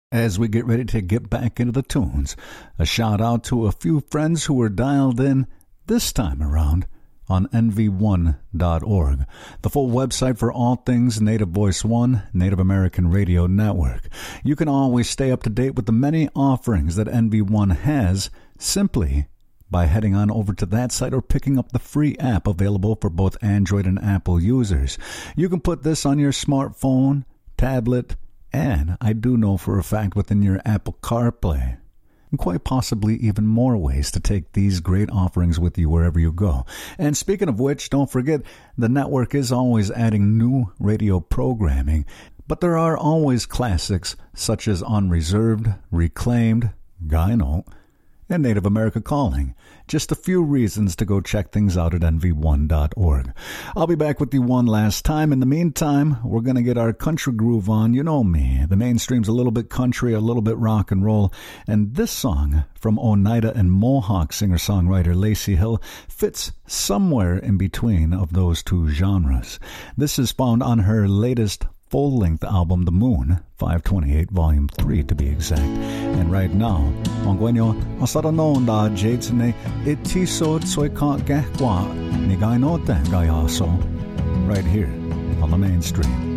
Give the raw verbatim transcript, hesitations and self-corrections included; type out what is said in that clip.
As we get ready to get back into the tunes, a shout out to a few friends who were dialed in this time around on N V one dot org, the full website for all things Native Voice One, Native American Radio Network. You can always stay up to date with the many offerings that N V one has simply by heading on over to that site or picking up the free app available for both Android and Apple users. You can put this on your smartphone, tablet, and I do know for a fact within your Apple CarPlay. And quite possibly even more ways to take these great offerings with you wherever you go. And speaking of which, don't forget, the network is always adding new radio programming, but there are always classics such as Unreserved, Reclaimed, Gyno, and Native America Calling. Just a few reasons to go check things out at N V one dot org. I'll be back with you one last time. In the meantime, we're going to get our country groove on. You know me. The mainstream's a little bit country, a little bit rock and roll. And this song from Oneida and Mohawk singer-songwriter Lacey Hill fits somewhere in between of those two genres. This is found on her latest full-length album, The Moon, five twenty-eight, Volume three to be exact. And right now, ang gwenyo, asara noon da jadesne itiso tsoikant gehwa ni gainote gayaso, right here on the mainstream.